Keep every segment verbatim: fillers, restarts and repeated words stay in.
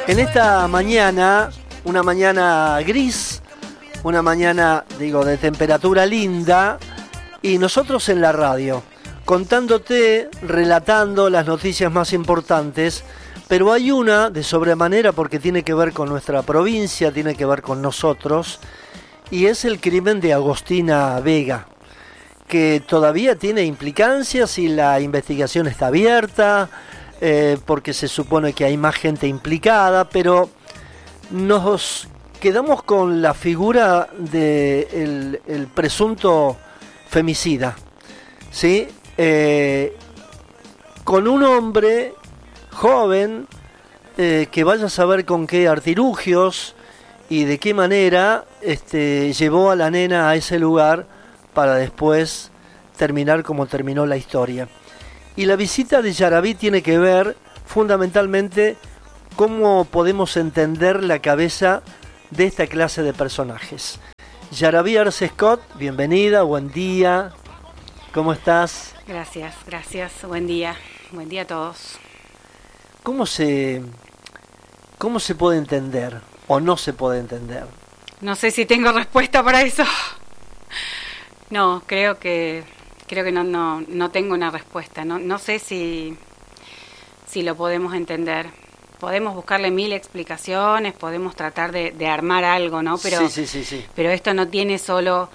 En esta mañana, una mañana gris, una mañana, digo, de temperatura linda, y nosotros en la radio, contándote, relatando las noticias más importantes, pero hay una de sobremanera porque tiene que ver con nuestra provincia, tiene que ver con nosotros, y es el crimen de Agostina Vega, que todavía tiene implicancias y la investigación está abierta, eh, porque se supone que hay más gente implicada, pero nos quedamos con la figura del el presunto femicida, ¿sí? Eh, con un hombre joven, eh, que vaya a saber con qué artilugios y de qué manera este, llevó a la nena a ese lugar para después terminar como terminó la historia. Y la visita de Yarabí tiene que ver fundamentalmente cómo podemos entender la cabeza de esta clase de personajes. Yarabí Arce Scott, bienvenida, buen día, ¿cómo estás? Gracias, gracias, buen día, buen día a todos. ¿Cómo se, cómo se puede entender o no se puede entender? No sé si tengo respuesta para eso. No, creo que creo que no no no tengo una respuesta. No no sé si si lo podemos entender. Podemos buscarle mil explicaciones, podemos tratar de, de armar algo, ¿no? Pero sí, sí, sí, sí. Pero esto no tiene solo,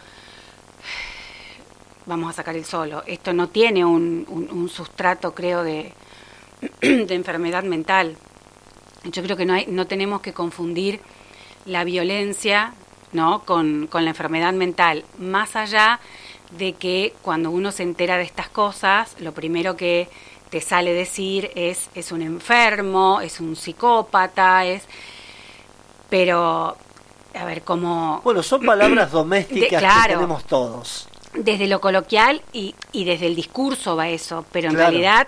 vamos a sacar el solo. Esto no tiene un, un, un sustrato, creo, de de enfermedad mental. Yo creo que no hay, no tenemos que confundir la violencia, ¿no? con, con la enfermedad mental, más allá de que cuando uno se entera de estas cosas, lo primero que te sale decir es es un enfermo, es un psicópata, es pero a ver, como bueno, son palabras domésticas de, claro, que tenemos todos. Desde lo coloquial y, y desde el discurso va eso, pero en claro. realidad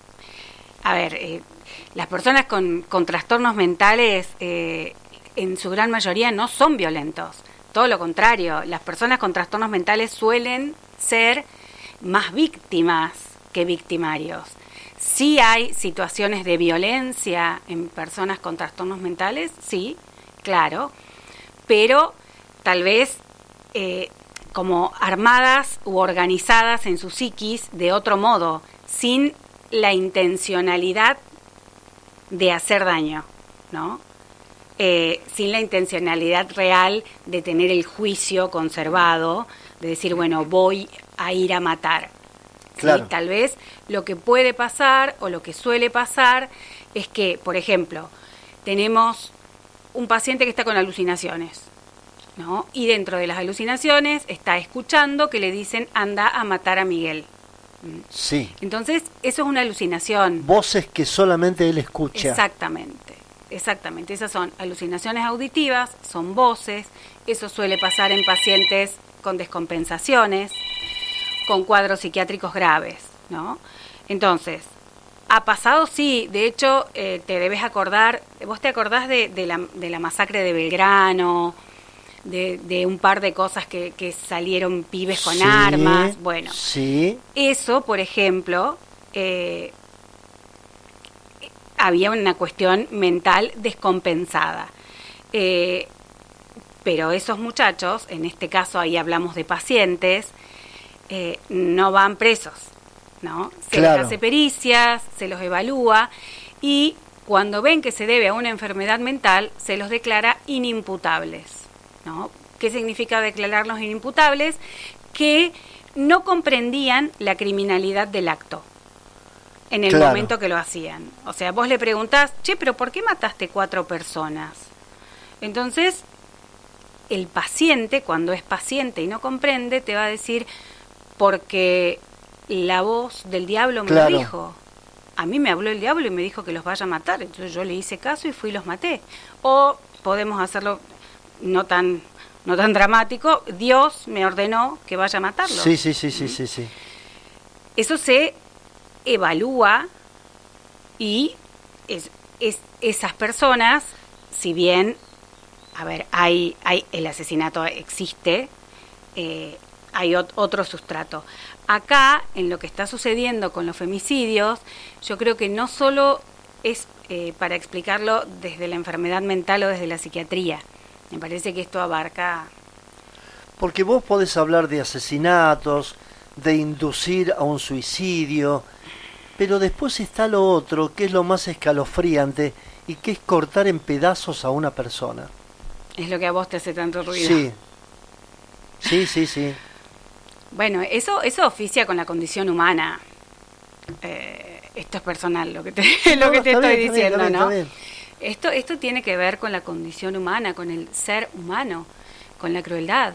a ver, eh, las personas con, con trastornos mentales eh, en su gran mayoría no son violentos. Todo lo contrario, las personas con trastornos mentales suelen ser más víctimas que victimarios. Sí hay situaciones de violencia en personas con trastornos mentales, sí, claro, pero tal vez eh, como armadas u organizadas en su psiquis de otro modo, sin la intencionalidad de hacer daño, ¿no? Eh, sin la intencionalidad real de tener el juicio conservado, de decir, bueno, voy a ir a matar. Claro. ¿Sí? Tal vez lo que puede pasar o lo que suele pasar es que, por ejemplo, tenemos un paciente que está con alucinaciones, ¿no? Y dentro de las alucinaciones está escuchando que le dicen, anda a matar a Miguel. Sí. Entonces, eso es una alucinación. Voces que solamente él escucha. Exactamente, exactamente. Esas son alucinaciones auditivas, son voces. Eso suele pasar en pacientes con descompensaciones, con cuadros psiquiátricos graves, ¿no? Entonces, ha pasado, sí. De hecho, eh, te debes acordar, vos te acordás de, de, la, de la masacre de Belgrano, De, de un par de cosas que, que salieron pibes con sí, armas, bueno, sí. Eso, por ejemplo, eh, había una cuestión mental descompensada, eh, pero esos muchachos, en este caso ahí hablamos de pacientes, eh, no van presos, ¿no? Se claro. les hace pericias, se los evalúa y cuando ven que se debe a una enfermedad mental, se los declara inimputables. ¿No? ¿Qué significa declararlos inimputables? Que no comprendían la criminalidad del acto en el claro. momento que lo hacían. O sea, vos le preguntás, che, pero ¿por qué mataste cuatro personas? Entonces, el paciente, cuando es paciente y no comprende, te va a decir, porque la voz del diablo me claro. lo dijo. A mí me habló el diablo y me dijo que los vaya a matar. Entonces yo le hice caso y fui y los maté. O podemos hacerlo no tan no tan dramático, Dios me ordenó que vaya a matarlo. Sí, sí, sí, sí, sí, sí. Eso se evalúa y es, es, esas personas, si bien, a ver, hay, hay el asesinato existe, eh, hay ot- otro sustrato. Acá, en lo que está sucediendo con los femicidios, yo creo que no solo es eh, para explicarlo desde la enfermedad mental o desde la psiquiatría. Me parece que esto abarca... Porque vos podés hablar de asesinatos, de inducir a un suicidio, pero después está lo otro, que es lo más escalofriante, y que es cortar en pedazos a una persona. Es lo que a vos te hace tanto ruido. Sí, sí, sí, sí. Bueno, eso, eso oficia con la condición humana. Eh, esto es personal, lo que te, lo No, que te está estoy bien, está bien, diciendo, está bien, ¿no? está bien. Esto, esto tiene que ver con la condición humana, con el ser humano, con la crueldad.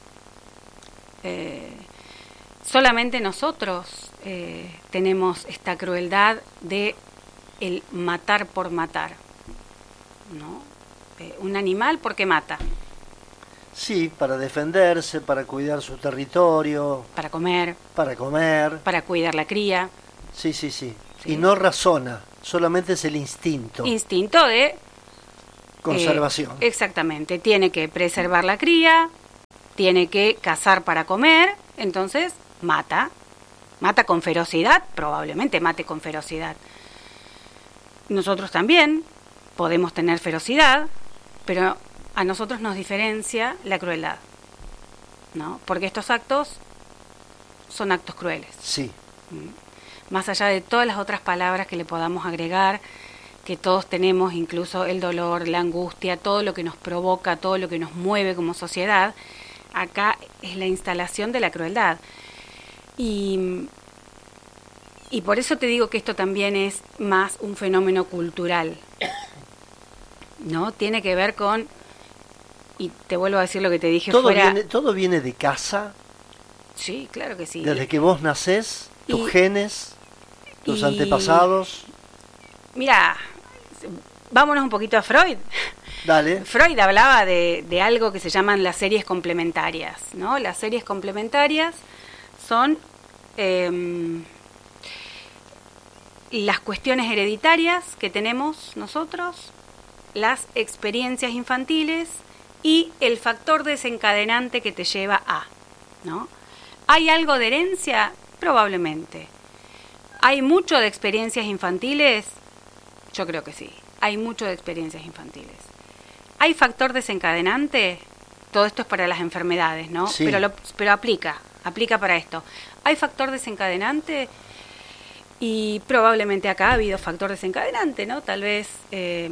Eh, solamente nosotros eh, tenemos esta crueldad de el matar por matar, ¿no? Eh, un animal porque mata. Sí, para defenderse, para cuidar su territorio, Para comer, para comer. para cuidar la cría. Sí, sí, sí. Sí. Y no razona, solamente es el instinto. Instinto de... Conservación. Eh, exactamente, tiene que preservar la cría, tiene que cazar para comer, entonces mata. Mata con ferocidad, probablemente mate con ferocidad. Nosotros también podemos tener ferocidad, pero a nosotros nos diferencia la crueldad, ¿no? Porque estos actos son actos crueles. Sí. Más allá de todas las otras palabras que le podamos agregar, que todos tenemos, incluso el dolor, la angustia, todo lo que nos provoca, todo lo que nos mueve como sociedad, acá es la instalación de la crueldad. Y, y por eso te digo que esto también es más un fenómeno cultural, ¿no? Tiene que ver con, y te vuelvo a decir lo que te dije ¿Todo, fuera... viene, ¿Todo viene de casa? Sí, claro que sí. Desde que vos nacés, tus Y- genes, tus y- antepasados. Mira, vámonos un poquito a Freud. Dale. Freud hablaba de, de algo que se llaman las series complementarias, ¿no? Las series complementarias son eh, las cuestiones hereditarias que tenemos nosotros, las experiencias infantiles y el factor desencadenante que te lleva a, ¿no? ¿Hay algo de herencia? Probablemente. ¿Hay mucho de experiencias infantiles? Yo creo que sí. Hay mucho de experiencias infantiles. ¿Hay factor desencadenante? Todo esto es para las enfermedades, ¿no? Sí. Pero, lo, pero aplica, aplica para esto. ¿Hay factor desencadenante? Y probablemente acá ha habido factor desencadenante, ¿no? Tal vez eh,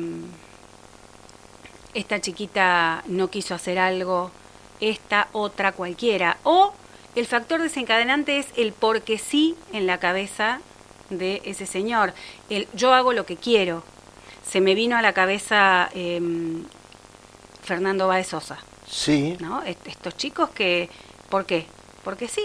esta chiquita no quiso hacer algo, esta otra cualquiera. O el factor desencadenante es el porque sí en la cabeza de ese señor. El yo hago lo que quiero. Se me vino a la cabeza eh, Fernando Báez Sosa, Sí. ¿no? Est- estos chicos que... ¿Por qué? Porque sí.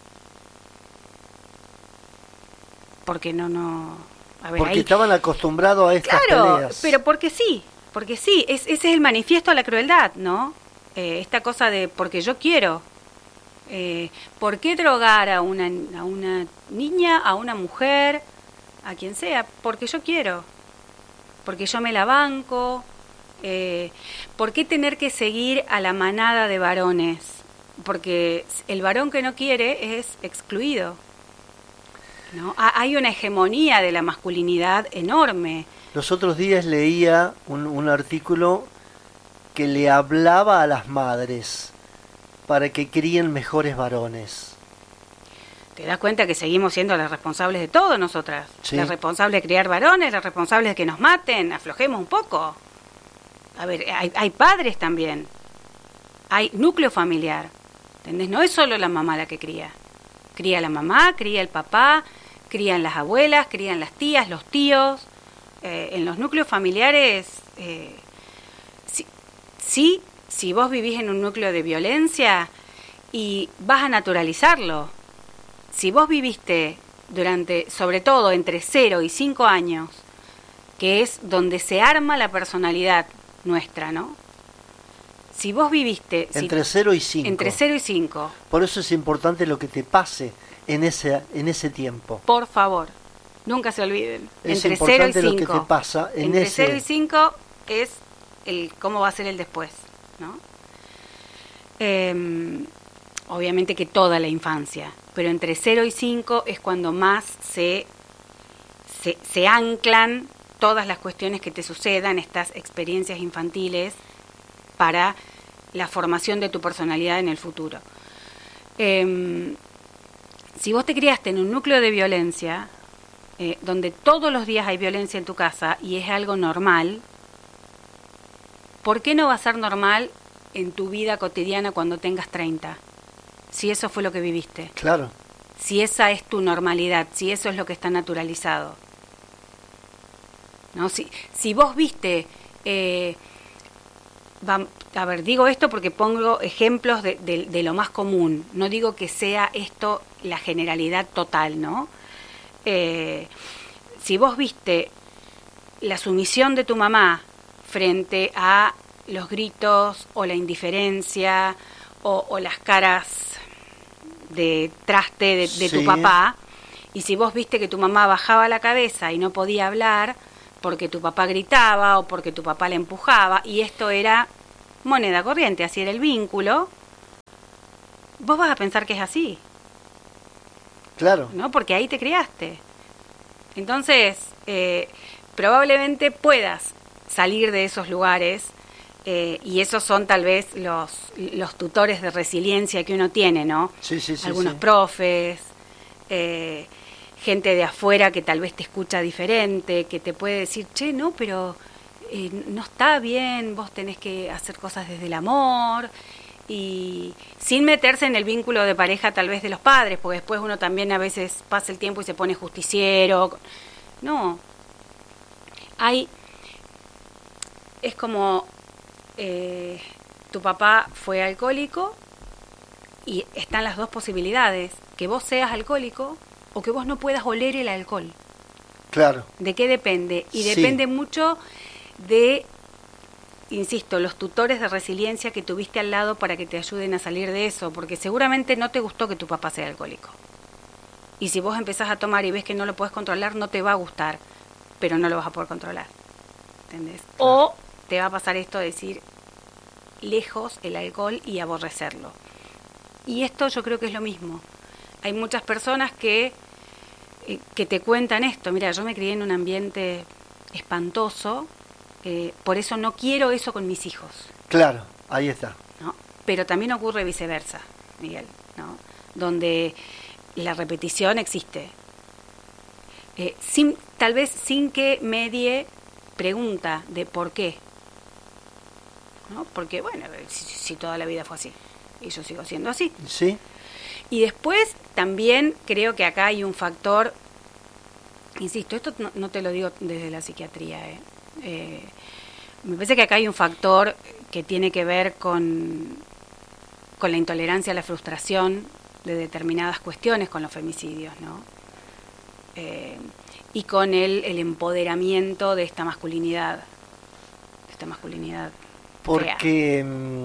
Porque no, no... A ver, Porque ahí... estaban acostumbrados a estas Claro, peleas. pero porque sí, porque sí, es, ese es el manifiesto a la crueldad, ¿no? Eh, esta cosa de porque yo quiero. Eh, ¿Por qué drogar a una, a una niña, a una mujer, a quien sea? Porque yo quiero, porque yo me la banco. Eh, ¿Por qué tener que seguir a la manada de varones? Porque el varón que no quiere es excluido, ¿no? Ha- Hay una hegemonía de la masculinidad enorme. Los otros días leía un, un artículo que le hablaba a las madres para que críen mejores varones. ¿Te das cuenta que seguimos siendo las responsables de todo nosotras? Sí. Las responsables de criar varones, las responsables de que nos maten, aflojemos un poco. A ver, hay, hay padres también, hay núcleo familiar, ¿entendés? No es solo la mamá la que cría. Cría la mamá, cría el papá, crían las abuelas, crían las tías, los tíos. Eh, en los núcleos familiares, eh, sí, sí, si vos vivís en un núcleo de violencia y vas a naturalizarlo, si vos viviste durante, sobre todo entre cero y cinco años, que es donde se arma la personalidad nuestra, ¿no? Si vos viviste... si- Entre cero y cinco. Entre cero y cinco, Por eso es importante lo que te pase en ese, en ese tiempo. por favor, nunca se olviden. Es Entre cero y importante lo que cinco. te pasa en Entre ese... cero y cinco es el cómo va a ser el después, ¿no? Eh, obviamente que toda la infancia, pero entre cero y cinco es cuando más se, se, se anclan todas las cuestiones que te sucedan, estas experiencias infantiles, para la formación de tu personalidad en el futuro. Eh, si vos te criaste en un núcleo de violencia, eh, donde todos los días hay violencia en tu casa y es algo normal, ¿por qué no va a ser normal en tu vida cotidiana cuando tengas treinta? Si eso fue lo que viviste. Claro. Si esa es tu normalidad, si eso es lo que está naturalizado. ¿No? Si, si vos viste... Eh, va, a ver, digo esto porque pongo ejemplos de, de, de lo más común. No digo que sea esto la generalidad total, ¿no? Eh, si vos viste la sumisión de tu mamá frente a los gritos o la indiferencia o, o las caras de traste de, de sí. tu papá, y si vos viste que tu mamá bajaba la cabeza y no podía hablar porque tu papá gritaba o porque tu papá le empujaba, y esto era moneda corriente, así era el vínculo, vos vas a pensar que es así. Claro. ¿No? Porque ahí te criaste. Entonces, eh, probablemente puedas salir de esos lugares, eh, y esos son tal vez los, los tutores de resiliencia que uno tiene, ¿no? Sí, sí, sí. Algunos sí. profes, eh, gente de afuera que tal vez te escucha diferente, que te puede decir, che, no, pero eh, no está bien, vos tenés que hacer cosas desde el amor, y sin meterse en el vínculo de pareja tal vez de los padres, porque después uno también a veces pasa el tiempo y se pone justiciero. No, hay, es como eh, tu papá fue alcohólico y están las dos posibilidades, que vos seas alcohólico o que vos no puedas oler el alcohol. Claro. ¿De qué depende? Y Sí. depende mucho de, insisto, los tutores de resiliencia que tuviste al lado para que te ayuden a salir de eso, porque seguramente no te gustó que tu papá sea alcohólico. Y si vos empezás a tomar y ves que no lo podés controlar, no te va a gustar, pero no lo vas a poder controlar. ¿Entendés? Claro. O te va a pasar esto de decir, lejos el alcohol y aborrecerlo. Y esto yo creo que es lo mismo. Hay muchas personas que, eh, que te cuentan esto. Mira, yo me crié en un ambiente espantoso, eh, por eso no quiero eso con mis hijos. Claro, ahí está. ¿No? Pero también ocurre viceversa, Miguel, ¿no? Donde la repetición existe. Eh, sin, tal vez sin que medie pregunta de por qué. ¿No? Porque, bueno, si, si toda la vida fue así y yo sigo siendo así. Sí. Y después también creo que acá hay un factor, insisto, esto no, no te lo digo desde la psiquiatría, ¿eh? Eh, me parece que acá hay un factor que tiene que ver con, con la intolerancia a la frustración de determinadas cuestiones con los femicidios, ¿no? Eh, y con el, el empoderamiento de esta masculinidad, de esta masculinidad Porque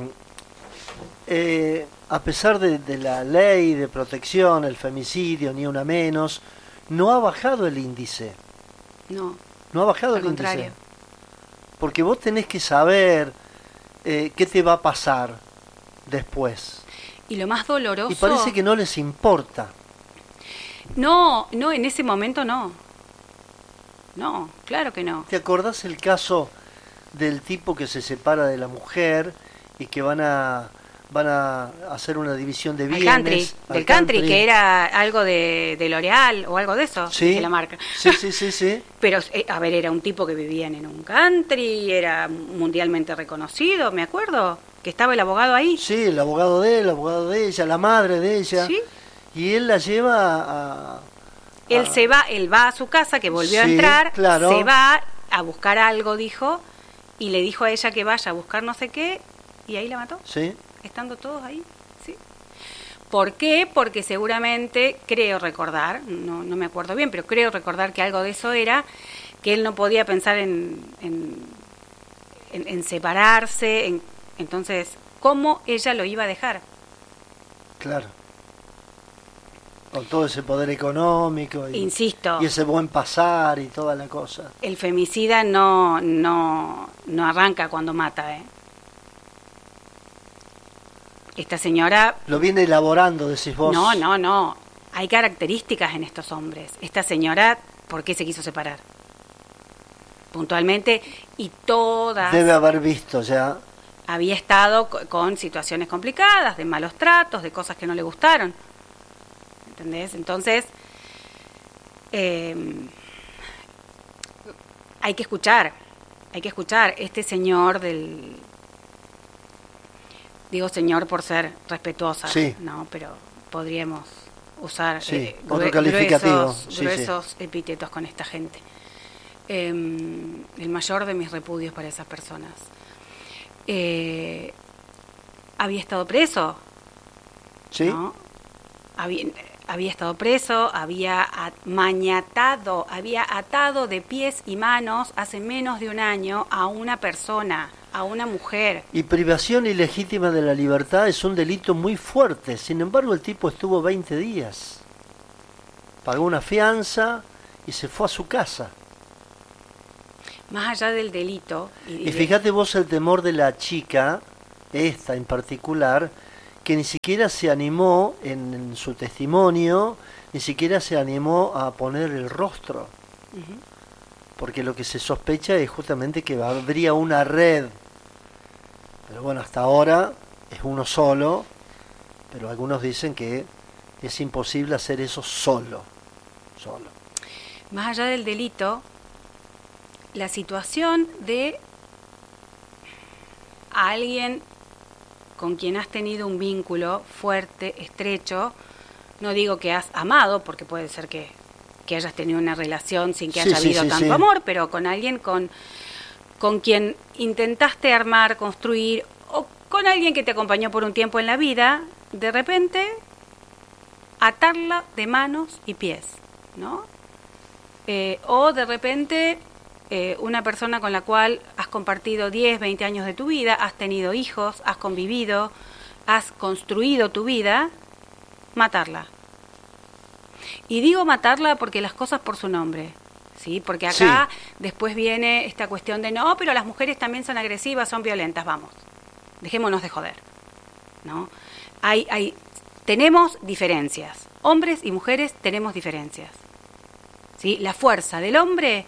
eh, a pesar de, de la ley de protección, el femicidio, ni una menos, no ha bajado el índice. No, No ha bajado al el contrario. índice. Porque vos tenés que saber eh, qué te va a pasar después. Y lo más doloroso... Y parece que no les importa. No, no, en ese momento no. No, claro que no. ¿Te acordás el caso del tipo que se separa de la mujer y que van a van a hacer una división de bienes? Al country, al del country, que era algo de, de L'Oreal o algo de eso, Sí. de la marca. Sí, sí, sí, sí. Pero, eh, a ver, era un tipo que vivían en un country, era mundialmente reconocido, me acuerdo, que estaba el abogado ahí. Sí, el abogado de él, el abogado de ella, la madre de ella. Sí. Y él la lleva a... Él a- se va, él va a su casa, que volvió a Sí, entrar, claro. se va a buscar algo, dijo, y le dijo a ella que vaya a buscar no sé qué, y ahí la mató, Sí, estando todos ahí, ¿sí? ¿Por qué? Porque seguramente, creo recordar, no, no me acuerdo bien, pero creo recordar que algo de eso era, que él no podía pensar en, en, en, en separarse, en, entonces, ¿cómo ella lo iba a dejar? claro. Con todo ese poder económico y, Insisto, y ese buen pasar y toda la cosa. el femicida no, no, no arranca cuando mata, ¿eh? Esta señora... Lo viene elaborando, decís vos. No, no, no. Hay características en estos hombres. Esta señora, ¿por qué se quiso separar? puntualmente, y todas... Debe haber visto ya. Había estado co- con situaciones complicadas, de malos tratos, de cosas que no le gustaron. ¿Entendés? Entonces, eh, hay que escuchar, hay que escuchar. Este señor del... Digo señor por ser respetuosa, Sí. ¿no? Pero podríamos usar Sí, eh, otro grue- calificativo. gruesos, Sí, gruesos epítetos con esta gente. Eh, el mayor de mis repudios para esas personas. Eh, había estado preso, ¿Sí? ¿no? Había, había estado preso, había mañatado, había atado de pies y manos hace menos de un año a una persona, a una mujer. Y privación ilegítima de la libertad es un delito muy fuerte. Sin embargo, el tipo estuvo veinte días. Pagó una fianza y se fue a su casa. Más allá del delito. Y fíjate vos el temor de la chica, esta en particular, que ni siquiera se animó en, en su testimonio, ni siquiera se animó a poner el rostro. Uh-huh. Porque lo que se sospecha es justamente que habría una red. Pero bueno, hasta ahora es uno solo, pero algunos dicen que es imposible hacer eso solo. Solo. Más allá del delito, la situación de alguien con quien has tenido un vínculo fuerte, estrecho, no digo que has amado, porque puede ser que, que hayas tenido una relación sin que Sí, haya sí, habido sí, tanto sí. amor, pero con alguien con, con quien intentaste armar, construir, o con alguien que te acompañó por un tiempo en la vida, de repente atarla de manos y pies, ¿no? Eh, o de repente eh, una persona con la cual has compartido diez, veinte años de tu vida, has tenido hijos, has convivido, has construido tu vida, matarla. Y digo matarla porque las cosas por su nombre, ¿sí? Porque acá Sí. después viene esta cuestión de no, pero las mujeres también son agresivas, son violentas, vamos, dejémonos de joder, ¿no? Hay, hay, tenemos diferencias, hombres y mujeres tenemos diferencias. ¿Sí? La fuerza del hombre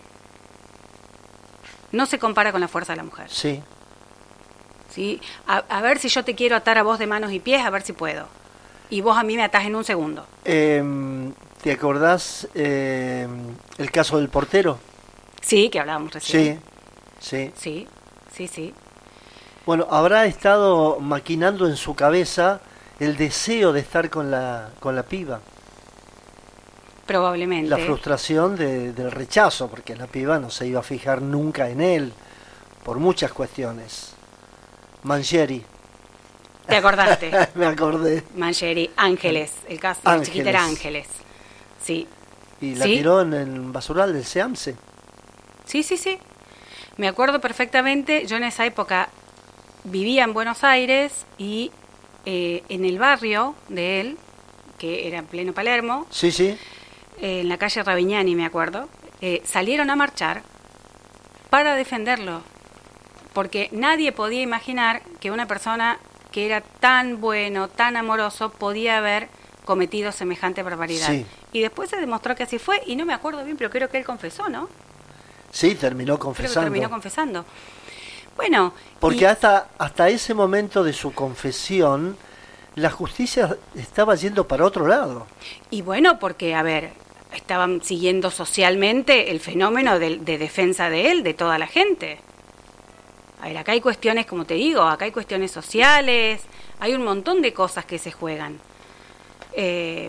no se compara con la fuerza de la mujer. Sí. ¿Sí? A, a ver si yo te quiero atar a vos de manos y pies, a ver si puedo. Y vos a mí me atás en un segundo. Eh, ¿Te acordás eh, el caso del portero? Sí, que hablábamos recién. Sí, sí. Sí, sí, sí. Bueno, habrá estado maquinando en su cabeza el deseo de estar con la, con la piba. Probablemente. La frustración de, del rechazo, porque la piba no se iba a fijar nunca en él, por muchas cuestiones. Mangieri. ¿Te acordaste? Me acordé. Mangieri, Ángeles, el caso de la Ángeles. chiquita era Ángeles. Sí. Y la ¿Sí? tiró en el basural del SEAMSE. Sí, sí, sí. Me acuerdo perfectamente, yo en esa época vivía en Buenos Aires y eh, en el barrio de él, que era en pleno Palermo, Sí, sí. eh, en la calle Ravignani, me acuerdo, eh, salieron a marchar para defenderlo, porque nadie podía imaginar que una persona que era tan bueno, tan amoroso, podía haber cometido semejante barbaridad. Sí. Y después se demostró que así fue, y no me acuerdo bien, pero creo que él confesó, ¿no? Sí, terminó Creo que confesando. terminó confesando. Bueno, Porque y- hasta, hasta ese momento de su confesión, la justicia estaba yendo para otro lado. Y bueno, porque, a ver, estaban siguiendo socialmente el fenómeno de, de defensa de él, de toda la gente. A ver, acá hay cuestiones, como te digo, acá hay cuestiones sociales, hay un montón de cosas que se juegan. Eh,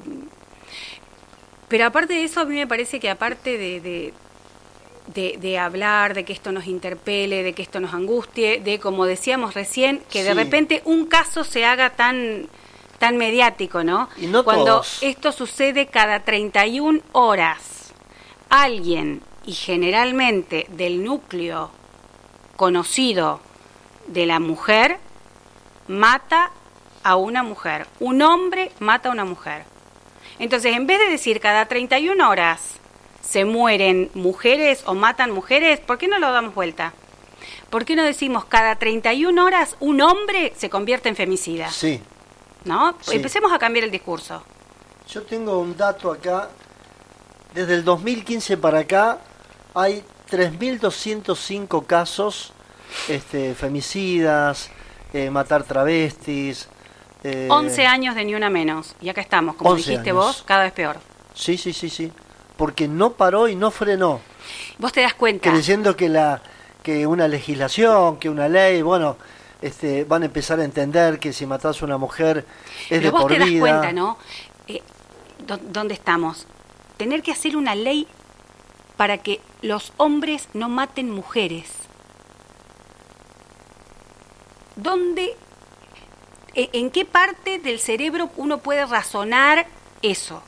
pero aparte de eso, a mí me parece que aparte de, de, de, de hablar, de que esto nos interpele, de que esto nos angustie, de, como decíamos recién, que de Sí. repente un caso se haga tan... tan mediático, ¿no? Y no Cuando todos. esto sucede cada treinta y una horas, alguien, y generalmente del núcleo conocido de la mujer, mata a una mujer. Un hombre mata a una mujer. Entonces, en vez de decir cada treinta y una horas se mueren mujeres o matan mujeres, ¿por qué no lo damos vuelta? ¿Por qué no decimos cada treinta y una horas un hombre se convierte en femicida? Sí. ¿No? Sí. Empecemos a cambiar el discurso. Yo tengo un dato acá. Desde el dos mil quince para acá hay tres mil doscientos cinco casos este, femicidas, eh, matar travestis. Eh, once años de ni una menos. Y acá estamos, como dijiste años. vos, cada vez peor. Sí, sí, sí, sí. Porque no paró y no frenó. Vos te das cuenta. Creyendo que la que una legislación, que una ley, bueno, este, van a empezar a entender que si matas a una mujer es Pero de vos por te das vida. cuenta, ¿no? Eh, ¿dó- ¿Dónde estamos? Tener que hacer una ley para que los hombres no maten mujeres. ¿Dónde, e- en qué parte del cerebro uno puede razonar eso?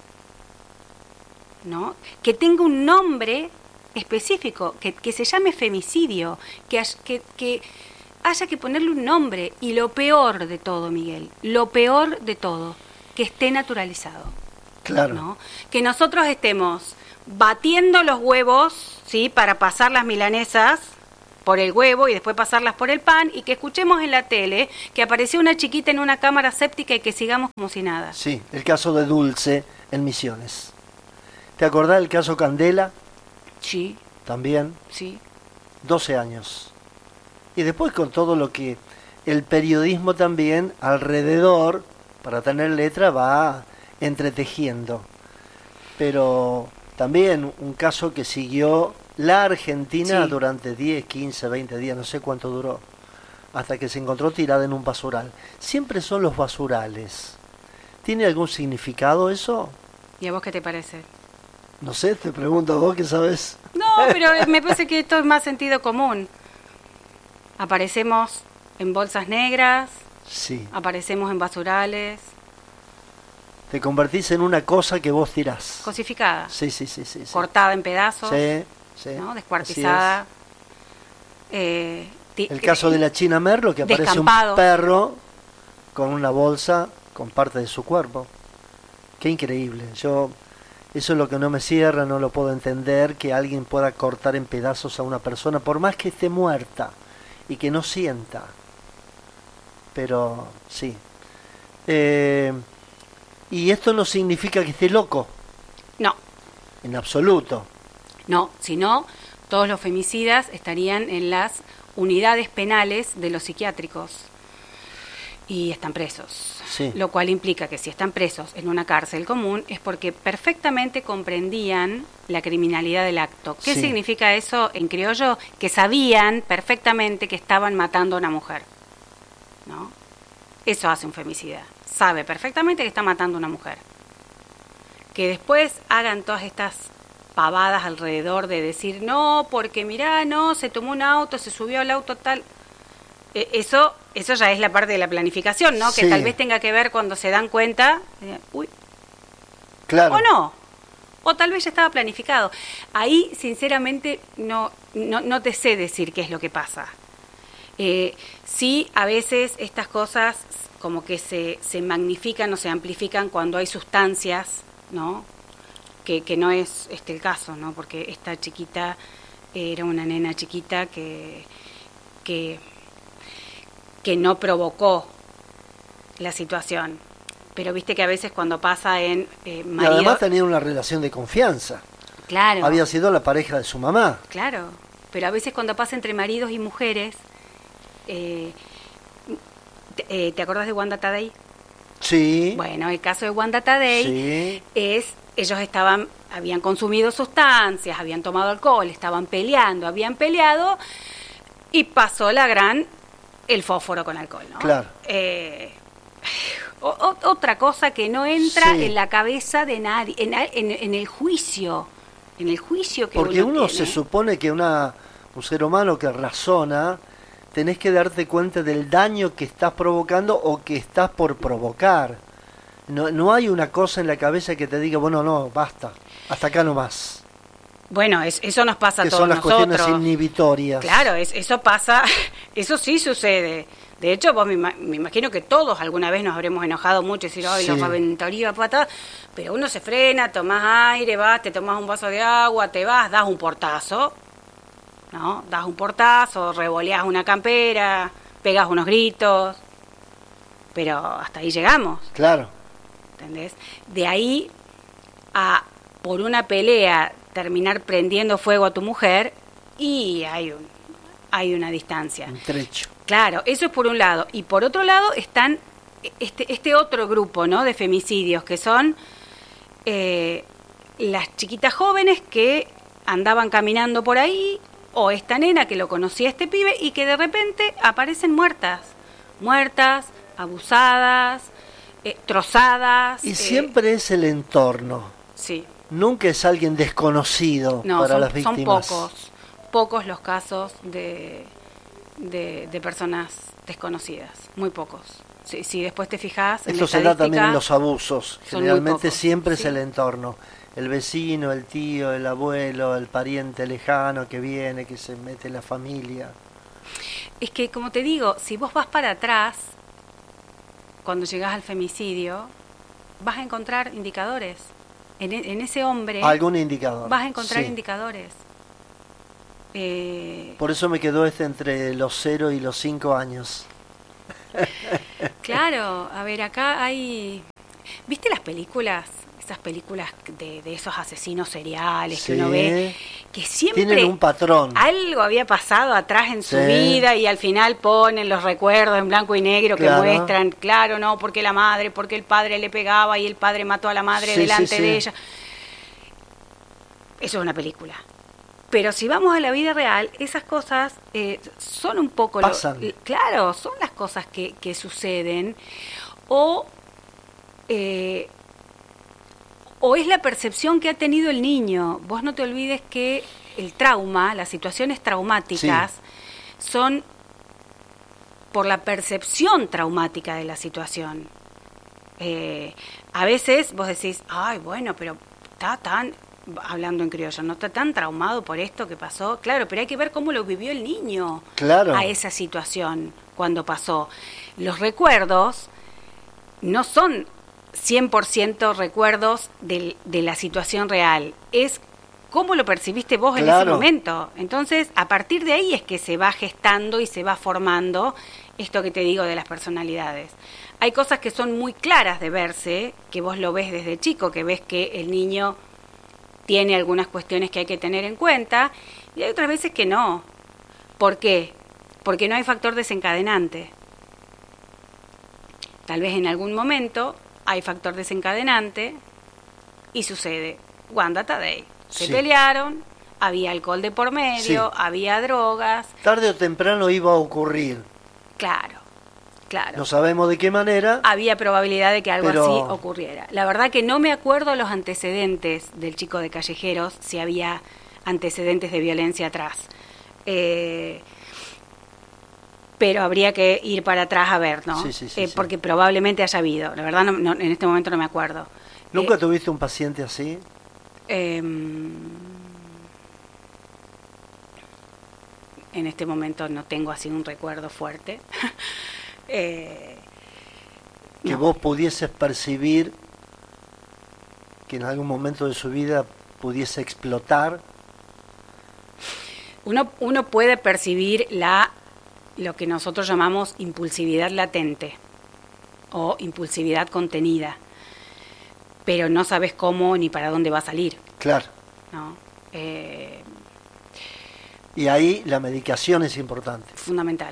¿No? Que tenga un nombre específico, que, que se llame femicidio, que, hay- que, que haya que ponerle un nombre. Y lo peor de todo, Miguel, lo peor de todo, que esté naturalizado. Claro. ¿No? Que nosotros estemos batiendo los huevos, ¿sí?, para pasar las milanesas por el huevo y después pasarlas por el pan, y que escuchemos en la tele que apareció una chiquita en una cámara séptica y que sigamos como si nada. Sí, el caso de Dulce en Misiones. ¿Te acordás del caso Candela? Sí, También, sí. doce años. Y después con todo lo que el periodismo también alrededor, para tener letra, va entretejiendo. Pero también un caso que siguió la Argentina Sí. durante diez, quince, veinte días, no sé cuánto duró, hasta que se encontró tirada en un basural. Siempre son los basurales. ¿Tiene algún significado eso? ¿Y a vos qué te parece? No sé, te pregunto a vos que sabes. No, pero me parece que esto es más sentido común. Aparecemos en bolsas negras, Sí. aparecemos en basurales, Te convertís en una cosa que vos tirás. cosificada, Sí, sí, sí, sí. sí. cortada en pedazos, Sí, sí. ¿no? Así Descuartizada. Eh, ti- es. El caso de la China Merlo, que aparece Descampado. un perro con una bolsa con parte de su cuerpo. Qué increíble. Yo, eso es lo que no me cierra, no lo puedo entender, que alguien pueda cortar en pedazos a una persona, por más que esté muerta y que no sienta. Pero sí. Eh, y esto no significa que esté loco, No, en absoluto. no, si no, todos los femicidas estarían en las unidades penales de los psiquiátricos y están presos. Sí. Lo cual implica que si están presos en una cárcel común es porque perfectamente comprendían la criminalidad del acto. ¿Qué Sí. significa eso en criollo? Que sabían perfectamente que estaban matando a una mujer, ¿no? Eso hace un femicida. Sabe perfectamente que está matando a una mujer. Que después hagan todas estas pavadas alrededor de decir, no, porque mirá, no, se tomó un auto, se subió al auto tal. Eh, eso eso ya es la parte de la planificación, ¿no? Sí. Que tal vez tenga que ver cuando se dan cuenta, eh, uy, Claro. o no, o tal vez ya estaba planificado. Ahí, sinceramente, no, no, no te sé decir qué es lo que pasa. Eh, sí, a veces estas cosas como que se, se magnifican o se amplifican cuando hay sustancias, ¿no? Que, que no es este el caso, ¿no? Porque esta chiquita era una nena chiquita que, que, que no provocó la situación. Pero viste que a veces cuando pasa en eh, Y marido... además tenían una relación de confianza. Claro. Había sido la pareja de su mamá. Claro, pero a veces cuando pasa entre maridos y mujeres, eh, te, eh, ¿te acordás de Wanda Tadei? Sí. Bueno, el caso de Wanda Tadei Sí. es, ellos estaban, habían consumido sustancias, habían tomado alcohol, estaban peleando, habían peleado y pasó la gran, el fósforo con alcohol, ¿no? Claro. Eh, o- o- otra cosa que no entra Sí. en la cabeza de nadie, en, en, en el juicio, en el juicio que Porque uno tiene. se supone que una, un ser humano que razona, tenés que darte cuenta del daño que estás provocando o que estás por provocar. No, no hay una cosa en la cabeza que te diga, bueno, no, basta, hasta acá nomás. Bueno, es- eso nos pasa a Que todos son las cuestiones nosotros. inhibitorias. Claro, es- eso pasa, eso sí sucede. De hecho, vos me, ima- me imagino que todos alguna vez nos habremos enojado mucho y decir, ay, Sí. los reventaría patada, pero uno se frena, tomás aire, vas, te tomás un vaso de agua, te vas, das un portazo, ¿no? Das un portazo, revoleás una campera, pegas unos gritos, pero hasta ahí llegamos. Claro. ¿Entendés? De ahí a, por una pelea, terminar prendiendo fuego a tu mujer, Y hay un, hay una distancia. Un trecho. Claro, eso es por un lado. Y por otro lado están este, este otro grupo, ¿no?, de femicidios, que son eh, las chiquitas jóvenes que andaban caminando por ahí, o esta nena que lo conocía este pibe, y que de repente aparecen muertas. Muertas, abusadas, eh, trozadas. Y eh, siempre es el entorno. Sí. Nunca es alguien desconocido No, para son, las víctimas. son pocos, pocos los casos de, de, de personas desconocidas, muy pocos. Si, si después te fijas en Esto la se da también en estadística, los abusos. son muy Generalmente pocos, siempre sí. es el entorno. El vecino, el tío, el abuelo, el pariente lejano que viene, que se mete en la familia. Es que, como te digo, si vos vas para atrás, cuando llegás al femicidio, vas a encontrar indicadores. En, e- en ese hombre Algún indicador. vas a encontrar Sí. indicadores. Eh, Por eso me quedó este entre los cero y los cinco años. claro, a ver, acá hay... ¿Viste las películas? Esas películas de, de esos asesinos seriales Sí. que uno ve, que siempre Tienen un patrón. algo había pasado atrás en su Sí. vida y al final ponen los recuerdos en blanco y negro Claro. que muestran, claro, no, porque la madre, porque el padre le pegaba y el padre mató a la madre Sí, delante sí, sí. de ella. Eso es una película. Pero si vamos a la vida real, esas cosas eh, son un poco... lo- Pasan. claro, son las cosas que, que suceden. O... eh, o es la percepción que ha tenido el niño. Vos no te olvides que el trauma, las situaciones traumáticas, son por la percepción traumática de la situación. Eh, a veces vos decís, ay, bueno, pero está tan, hablando en criollo, no está tan traumado por esto que pasó. Claro, pero hay que ver cómo lo vivió el niño Claro. a esa situación cuando pasó. Los recuerdos no son cien por ciento recuerdos del- de la situación real, es cómo lo percibiste vos en ese Claro. momento. Entonces, a partir de ahí es que se va gestando y se va formando esto que te digo de las personalidades. Hay cosas que son muy claras de verse, que vos lo ves desde chico, que ves que el niño tiene algunas cuestiones que hay que tener en cuenta, y hay otras veces que no. ¿Por qué? Porque no hay factor desencadenante. Tal vez en algún momento hay factor desencadenante y sucede. Wanda Tadei. Se Sí. pelearon, había alcohol de por medio, Sí. había drogas. Tarde o temprano iba a ocurrir. Claro, claro. No sabemos de qué manera. Había probabilidad de que algo Pero- así ocurriera. La verdad que no me acuerdo los antecedentes del chico de Callejeros, si había antecedentes de violencia atrás. Eh, pero habría que ir para atrás a ver, ¿no? Sí, sí, sí, Eh, sí. Porque probablemente haya habido. La verdad, no, no, en este momento no me acuerdo. ¿Nunca Eh, tuviste un paciente así? em, en este momento no tengo así un recuerdo fuerte. eh, Que no. vos pudieses percibir que en algún momento de su vida pudiese explotar. Uno, uno puede percibir la lo que nosotros llamamos impulsividad latente o impulsividad contenida, pero no sabes cómo ni para dónde va a salir, Claro. ¿no? Eh, Y ahí la medicación es importante. fundamental,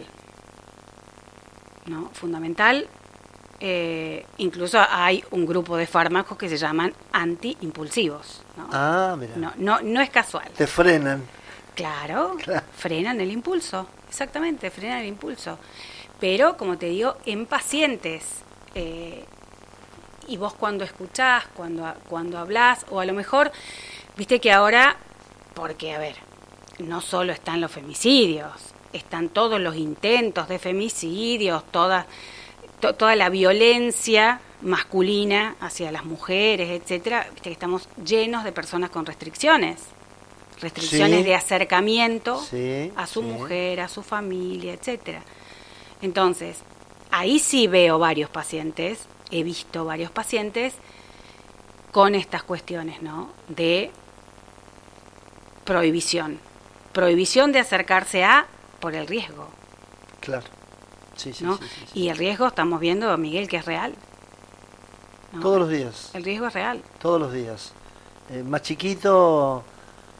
¿no? Fundamental. Eh, incluso hay un grupo de fármacos que se llaman antiimpulsivos, ¿no? Ah, mira. No, no, no es casual. Te frenan. Claro, Claro. frenan el impulso, exactamente, frenan el impulso. Pero, como te digo, en pacientes, eh, y vos cuando escuchás, cuando, cuando hablás, o a lo mejor, viste que ahora, porque, a ver, no solo están los femicidios, están todos los intentos de femicidios, toda, to- toda la violencia masculina hacia las mujeres, etcétera, viste que estamos llenos de personas con restricciones. Restricciones Sí. de acercamiento Sí, a su sí. mujer, a su familia, etcétera. Entonces, ahí sí veo varios pacientes, he visto varios pacientes con estas cuestiones, ¿no? De prohibición. Prohibición de acercarse a por el riesgo, Claro. Sí, sí, ¿no? sí, sí, sí. Y el riesgo, estamos viendo, Miguel, que es real, ¿no? Todos los días. El riesgo es real. Todos los días. Eh, más chiquito,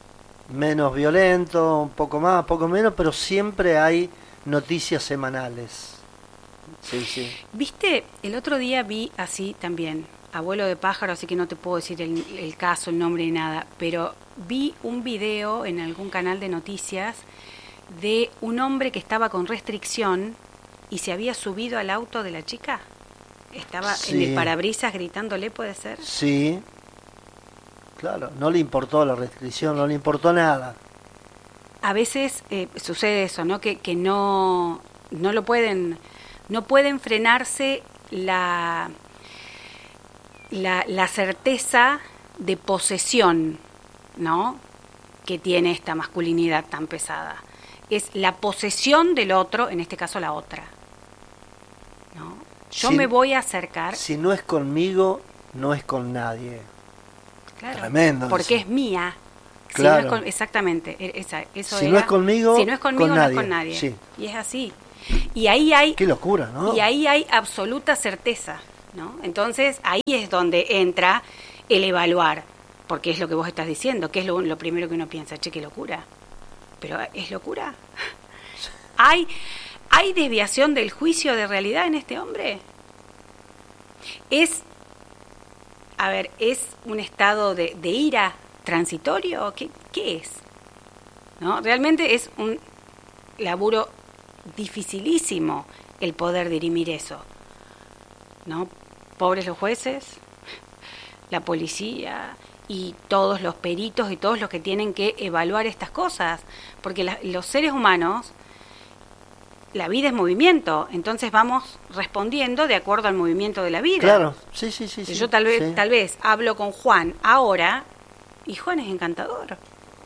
menos violento, un poco más, un poco menos, pero siempre hay noticias semanales. Sí, sí. Viste, el otro día vi así también, abuelo de pájaro, así que no te puedo decir el, el caso, el nombre ni nada, pero vi un video en algún canal de noticias de un hombre que estaba con restricción y se había subido al auto de la chica. Estaba Sí. en el parabrisas gritándole, ¿puede ser? Sí, claro, no le importó la restricción, no le importó nada. A veces eh, sucede eso, ¿no? Que, que no, no lo pueden, no pueden frenarse la, la, la certeza de posesión, ¿no? Que tiene esta masculinidad tan pesada. Es la posesión del otro, en este caso la otra, ¿no? Yo Si- me voy a acercar, Si no es conmigo, no es con nadie. claro, Tremendo porque eso. es mía. Si Claro. no es con- exactamente, e- esa, eso Si era, no es conmigo, si no es conmigo, con no nadie. es con nadie. Sí. Y es así. Y ahí hay Qué locura, ¿no? Y ahí hay absoluta certeza, ¿no? Entonces, ahí es donde entra el evaluar, porque es lo que vos estás diciendo, que es lo, lo primero que uno piensa, che, qué locura. Pero, ¿es locura? ¿Hay, ¿Hay desviación del juicio de realidad en este hombre? ¿Es, a ver, es un estado de, de ira transitorio? ¿Qué, qué es? ¿No? Realmente es un laburo dificilísimo el poder dirimir eso, ¿no? Pobres los jueces, la policía y todos los peritos y todos los que tienen que evaluar estas cosas, porque la, los seres humanos, la vida es movimiento, entonces vamos respondiendo de acuerdo al movimiento de la vida. Claro, sí, sí, sí. sí Yo tal vez, sí. tal vez hablo con Juan ahora y Juan es encantador,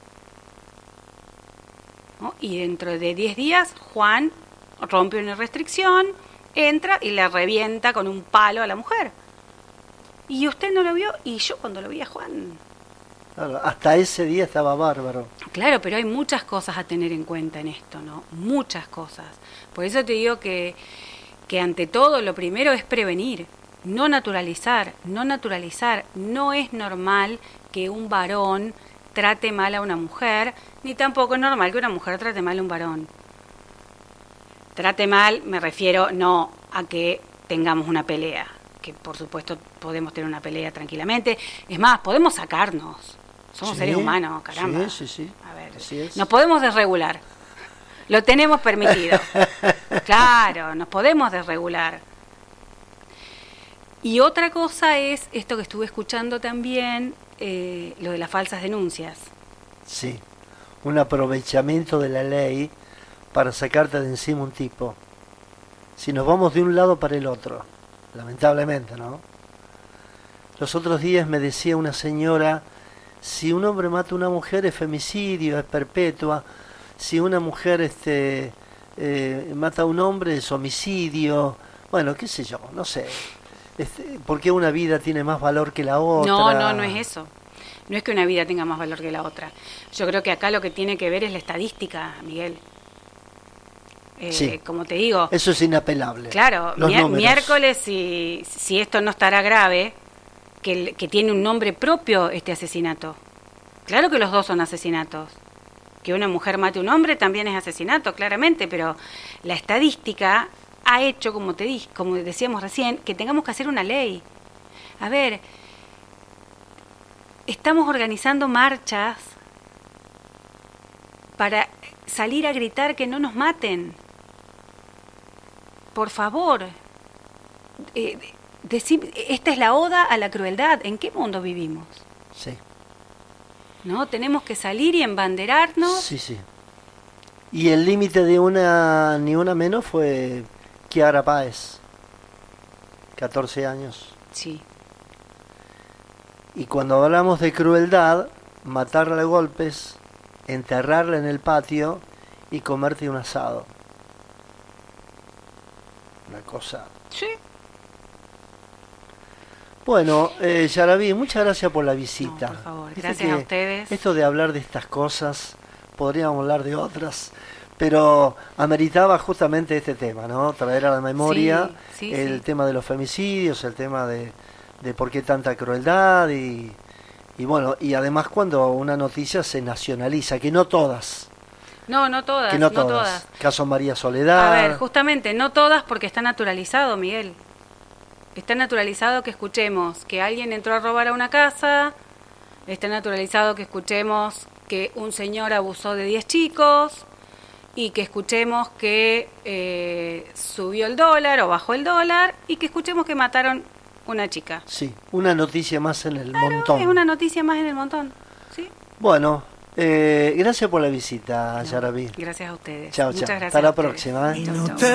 ¿no? Y dentro de diez días Juan rompe una restricción, entra y le revienta con un palo a la mujer. Y usted no lo vio, y yo cuando lo vi a Juan. Claro, hasta ese día estaba bárbaro. Claro, pero hay muchas cosas a tener en cuenta en esto, ¿no? Muchas cosas. Por eso te digo que, que ante todo lo primero es prevenir, no naturalizar, no naturalizar. No es normal que un varón trate mal a una mujer, ni tampoco es normal que una mujer trate mal a un varón. Trate mal, me refiero no a que tengamos una pelea, que por supuesto podemos tener una pelea tranquilamente. Es más, podemos sacarnos. Somos Sí, seres humanos, caramba. Sí, sí, sí. A ver, Así es. nos podemos desregular. Lo tenemos permitido. Claro, nos podemos desregular. Y otra cosa es esto que estuve escuchando también, eh, lo de las falsas denuncias. Sí, un aprovechamiento de la ley para sacarte de encima un tipo. Si nos vamos de un lado para el otro, lamentablemente, ¿no? Los otros días me decía una señora, si un hombre mata a una mujer es femicidio, es perpetua, si una mujer este eh, mata a un hombre es homicidio, bueno, qué sé yo, no sé. Este, ¿por qué una vida tiene más valor que la otra? No, no, no es eso. No es que una vida tenga más valor que la otra. Yo creo que acá lo que tiene que ver es la estadística, Miguel. Eh, Sí. Como te digo, Eso es inapelable. claro, Los mier- números. miércoles, si, si esto no estará grave, que, el- que tiene un nombre propio este asesinato. Claro que los dos son asesinatos. Que una mujer mate a un hombre también es asesinato, claramente, pero la estadística ha hecho, como te dije, como decíamos recién, que tengamos que hacer una ley. A ver, estamos organizando marchas para salir a gritar que no nos maten. Por favor, eh, decir, esta es la oda a la crueldad. ¿En qué mundo vivimos? Sí. ¿No? Tenemos que salir y embanderarnos. Sí, sí. Y el límite de una ni una menos fue Kiara Páez, catorce años. Sí. Y cuando hablamos de crueldad, matarla a golpes, enterrarla en el patio y comerte un asado. Una cosa. Sí. Bueno, eh, Yaraví, muchas gracias por la visita. No, por favor, Viste gracias que a ustedes. Esto de hablar de estas cosas, podríamos hablar de otras, pero ameritaba justamente este tema, ¿no? Traer a la memoria Sí, sí, el sí. tema de los femicidios, el tema de, de por qué tanta crueldad y, Y bueno, y además cuando una noticia se nacionaliza, que no todas. No, no todas, Que no, no todas. todas. Caso María Soledad. A ver, justamente, no todas porque está naturalizado, Miguel. Está naturalizado que escuchemos que alguien entró a robar a una casa, está naturalizado que escuchemos que un señor abusó de diez chicos y que escuchemos que eh, subió el dólar o bajó el dólar y que escuchemos que mataron una chica. Sí, una noticia más en el Claro, montón. es una noticia más en el montón. ¿Sí? Bueno, eh, gracias por la visita, No, Yaraví. gracias a ustedes. Chao, Muchas chao. gracias Hasta la a ustedes. próxima. ¿eh? Chau, chau.